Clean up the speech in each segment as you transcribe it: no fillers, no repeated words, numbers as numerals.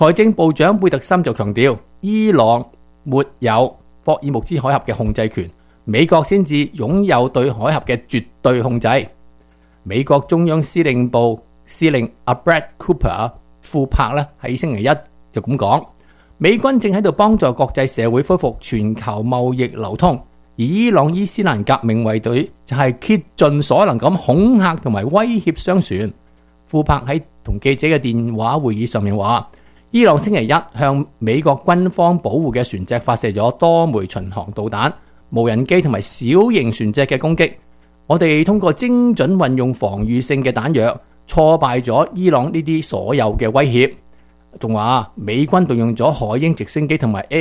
財政部長貝特森就強調，伊朗沒有霍爾木茲海峽嘅控制權，美國先至擁有對海峽嘅絕對控制。美國中央司令部司令阿 Brad Cooper 庫珀咧喺星期一就咁講，美軍正喺度幫助國際社會恢復全球貿易流通，而伊朗伊斯蘭革命衛隊就係竭盡所能咁恐嚇同埋威脅商船。庫珀喺同記者嘅電話會議上面話，伊朗星期一向美國軍方保護嘅船隻發射咗多枚巡航導彈、無人機同埋小型船隻嘅攻擊。我哋通過精準運用防禦性嘅彈藥，挫敗咗伊朗呢啲所有嘅威脅。仲話美軍動用咗海鷹直升機同埋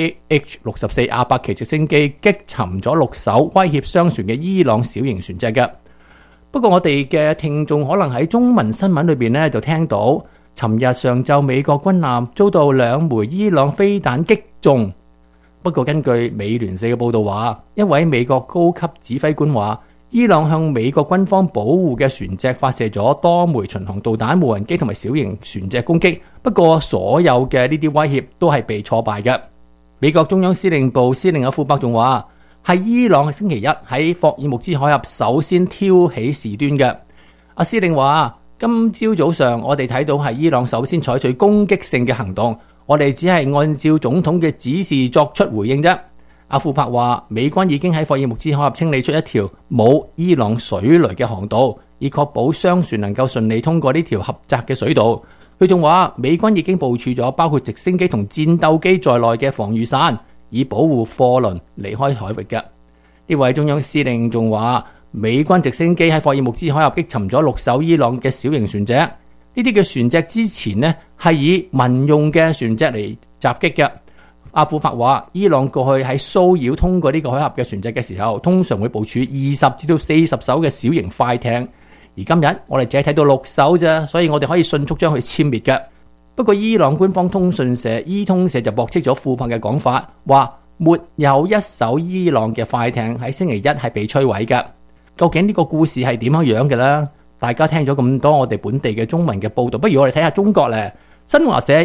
AH-64 阿伯奇直升機擊沉咗6艘威脅商船嘅伊朗小型船隻嘅。不過我哋嘅聽眾可能喺中文新聞裏邊咧就聽到，尋日上晝美國軍艦遭到2枚伊朗飛彈擊中。不過根據美聯社嘅報道話，一位美國高級指揮官話，伊朗向美國軍方保護嘅船隻發射咗多枚巡航導彈、無人機同埋小型船隻攻擊。不過所有嘅呢啲威脅都係被挫敗嘅。美國中央司令部司令阿庫珀仲話，係伊朗星期一喺霍爾木茲海峽首先挑起事端嘅。阿司令話，今朝早上我哋睇到係伊朗首先採取攻擊性嘅行動，我哋只係按照總統嘅指示作出回應啫。阿庫珀話，美軍已經喺霍爾木茲海峽清理出一條冇伊朗水雷嘅航道，以確保商船能夠順利通過呢條狹窄嘅水道。佢仲話，美軍已經部署咗包括直升機同戰鬥機在內嘅防禦傘，以保護貨輪離開海域嘅。呢位中央司令仲話，美軍直升機喺霍爾木茲海峽擊沉咗6艘伊朗嘅小型船隻。呢啲嘅船隻之前呢係以民用嘅船隻嚟襲擊嘅。阿庫珀話，伊朗過去喺騷擾通過呢個海峽嘅船隻嘅時候，通常會部署20至到40艘嘅小型快艇，而今日我哋只係睇到6艘啫，所以我哋可以迅速將佢殲滅嘅。不過伊朗官方通訊社伊通社就駁斥咗庫珀嘅講法，話沒有一艘伊朗嘅快艇喺星期一係被摧毀嘅。究竟呢個故事係點樣嘅呢？大家聽咗咁多我哋本地嘅中文嘅報道，不如我哋睇下中國咧。新華社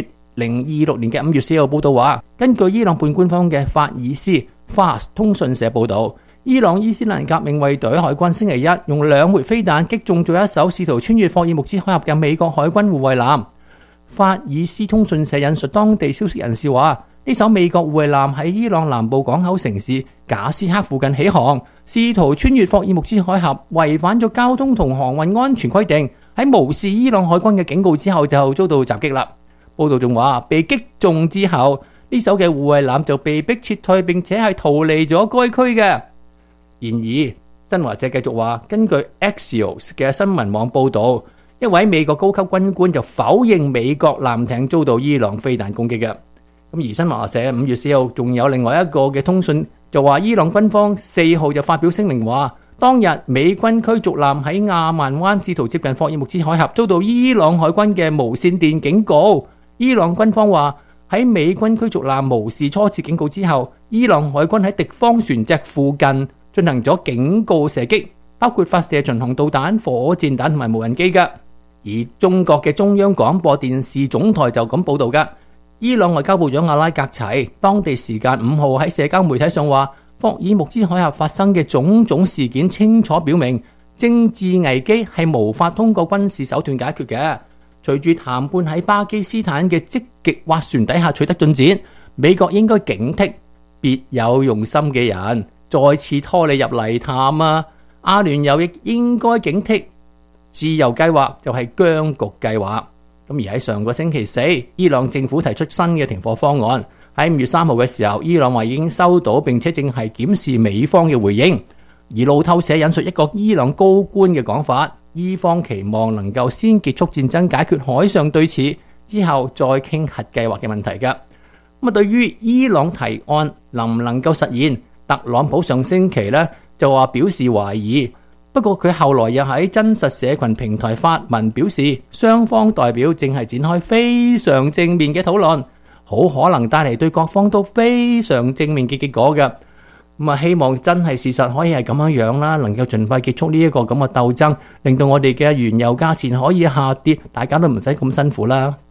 2026年嘅5月4號報道話，根據伊朗半官方嘅法爾斯 Fars 通訊社報道，伊朗伊斯蘭革命衛隊海軍星期一用2枚飛彈擊中咗一艘試圖穿越霍爾木茲海峽嘅美國海軍護衛艦。法爾斯通訊社引述當地消息人士話，呢艘美國護衛艦喺伊朗南部港口城市賈斯克附近起航，試圖穿越霍爾木茲海峽，違反咗交通同航運安全規定，喺無視伊朗海軍嘅警告之後就遭到襲擊啦。報道仲話，被擊中之後，呢艘嘅護衛艦就被迫撤退，並且係逃離咗該區嘅。然而，新華社繼續話，根據 Axios 嘅新聞網報道，一位美國高級軍官就否認美國艦艇遭到伊朗飛彈攻擊嘅。咁而新華社5月4號仲有另外一個嘅通訊就話，伊朗軍方4號就發表聲明話，當日美軍驅逐艦喺亞曼灣試圖接近霍爾木茲海峽，遭到伊朗海軍嘅無線電警告。伊朗軍方話，喺美軍驅逐艦無視初次警告之後，伊朗海軍喺敵方船隻附近進行咗警告射擊，包括發射巡航導彈、火箭彈同埋無人機嘅。而中國嘅中央廣播電視總台就咁報道嘅。伊朗外交部長阿拉格齊當地時間5號喺社交媒體上話，霍爾木茲海峽發生嘅種種事件清楚表明，政治危機係無法通過軍事手段解決嘅。隨住談判喺巴基斯坦嘅積極斡旋底下取得進展，美國應該警惕別有用心嘅人再次拖你入泥潭啊！阿聯酋亦應該警惕自由計劃就係僵局計劃。咁而喺上個星期四，伊朗政府提出新嘅停火方案。喺5月3號嘅時候，伊朗話已經收到並且正係檢視美方嘅回應。而路透社引述一個伊朗高官嘅講法，伊方期望能夠先結束戰爭，解決海上對峙，之後再傾核計劃嘅問題㗎。咁對於伊朗提案能唔能夠實現，特朗普上星期就話表示懷疑。不過佢後來又喺真實社群平台發文表示，雙方代表正係展開非常正面嘅討論，好可能帶嚟對各方都非常正面嘅結果嘅。希望真係事實可以係咁樣啦，能夠盡快結束呢一個咁嘅鬥爭，令到我哋嘅原油價錢可以下跌，大家都唔使咁辛苦啦。